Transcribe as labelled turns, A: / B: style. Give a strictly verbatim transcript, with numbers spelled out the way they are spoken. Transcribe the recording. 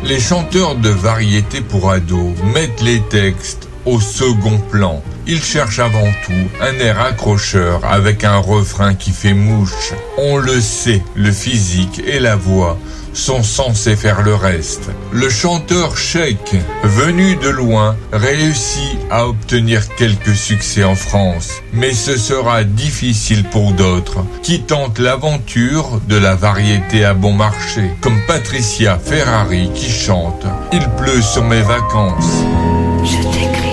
A: Les chanteurs de variété pour ados mettent les textes au second plan. Ils cherchent avant tout un air accrocheur avec un refrain qui fait mouche. On le sait, le physique et la voix sont censés faire le reste. Le chanteur Sheik, venu de loin, réussit à obtenir quelques succès en France. Mais ce sera difficile pour d'autres qui tentent l'aventure de la variété à bon marché, comme Patricia Ferrari qui chante « Il pleut sur mes vacances ».